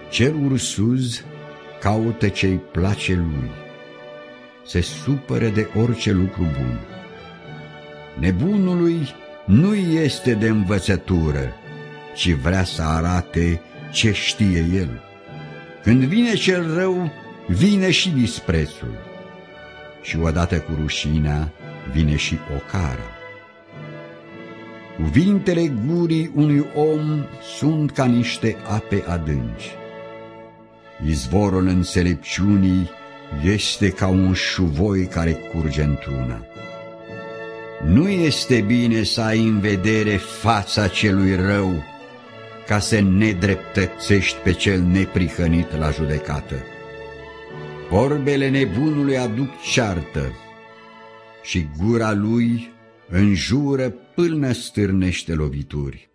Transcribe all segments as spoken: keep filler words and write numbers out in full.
Cel ursuz caută ce-i place lui, se supără de orice lucru bun. Nebunului nu este de învățătură, ci vrea să arate ce știe el. Când vine cel rău, vine și disprețul, și odată cu rușinea vine și ocara. Cuvintele gurii unui om sunt ca niște ape adânci. Izvorul înțelepciunii este ca un șuvoi care curge într-una. Nu este bine să ai în vedere fața celui rău, ca să nedreptățești pe cel neprihănit la judecată. Vorbele nebunului aduc ceartă și gura lui înjură până stârnește lovituri.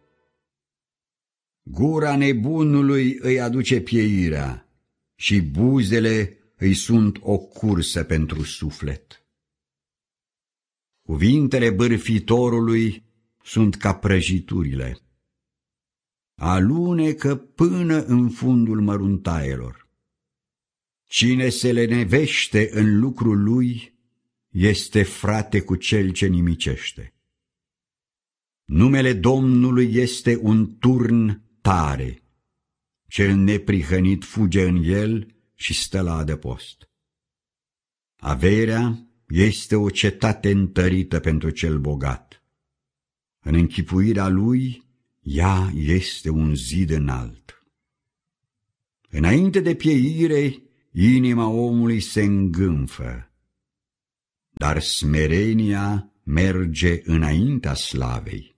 Gura nebunului îi aduce pieirea și buzele îi sunt o cursă pentru suflet. Cuvintele bârfitorului sunt ca prăjiturile, alunecă până în fundul măruntaielor. Cine se lenevește în lucrul lui este frate cu cel ce nimicește. Numele Domnului este un turn tare, cel neprihănit fuge în el și stă la adăpost. Averea este o cetate întărită pentru cel bogat. În închipuirea lui, ea este un zid înalt. Înainte de pieire, inima omului se îngânfă, dar smerenia merge înaintea slavei.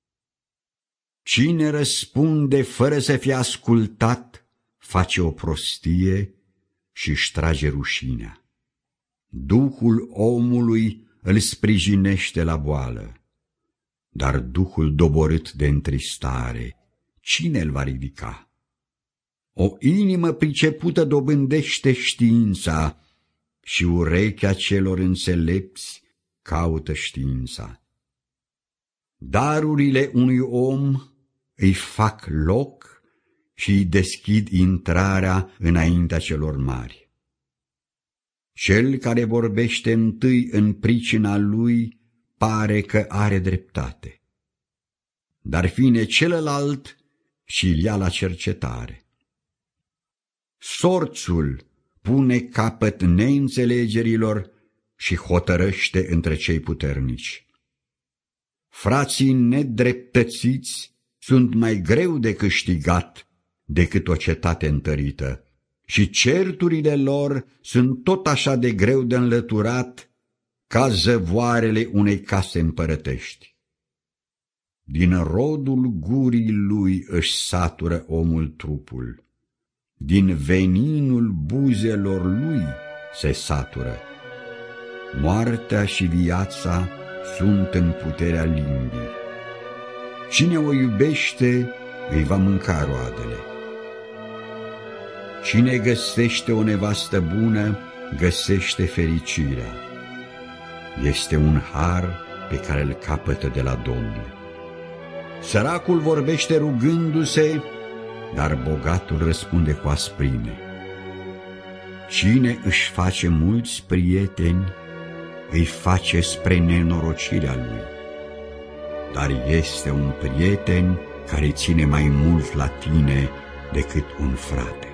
Cine răspunde fără să fie ascultat, face o prostie și își trage rușinea. Duhul omului îl sprijinește la boală, dar duhul doborât de întristare, cine îl va ridica? O inimă pricepută dobândește știința și urechea celor înțelepți caută știința. Darurile unui om îi fac loc și îi deschid intrarea înaintea celor mari. Cel care vorbește întâi în pricina lui pare că are dreptate, dar vine celălalt și îl ia la cercetare. Sorțul pune capăt neînțelegerilor și hotărăște între cei puternici. Frații nedreptățiți sunt mai greu de câștigat decât o cetate întărită, și certurile lor sunt tot așa de greu de înlăturat ca zăvoarele unei case împărătești. Din rodul gurii lui își satură omul trupul, din veninul buzelor lui se satură. Moartea și viața sunt în puterea limbii. Cine o iubește îi va mânca roadele. Cine găsește o nevastă bună, găsește fericirea. Este un har pe care îl capătă de la Domnul. Săracul vorbește rugându-se, dar bogatul răspunde cu asprime. Cine își face mulți prieteni, îi face spre nenorocirea lui, dar este un prieten care ține mai mult la tine decât un frate.